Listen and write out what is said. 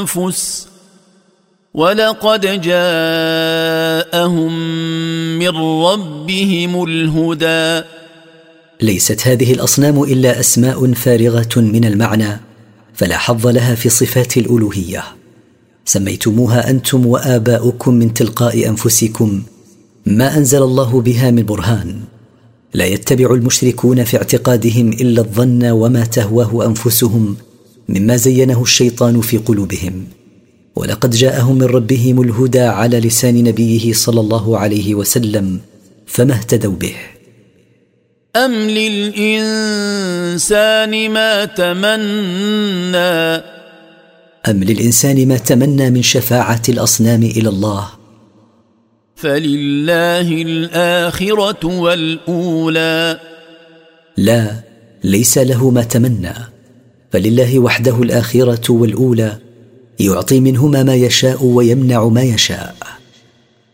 الأنفس ولقد جاءهم من ربهم الهدى. ليست هذه الأصنام إلا أسماء فارغة من المعنى، فلا حظ لها في صفات الألوهية. سميتموها أنتم وآباؤكم من تلقاء أنفسكم ما أنزل الله بها من برهان. لا يتبع المشركون في اعتقادهم إلا الظن وما تهواه أنفسهم مما زينه الشيطان في قلوبهم. ولقد جاءهم من ربهم الهدى على لسان نبيه صلى الله عليه وسلم، فما اهتدوا به. أم للإنسان ما تمنى. أم للإنسان ما تمنى من شفاعة الأصنام إلى الله. فلله الآخرة والأولى. لا، ليس له ما تمنى، فلله وحده الآخرة والأولى، يعطي منهما ما يشاء ويمنع ما يشاء.